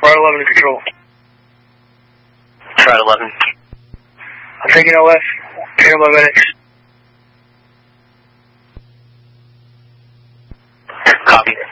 Ride 11 to control. Ride 11. I'm taking OS. 10 more minutes. Copy.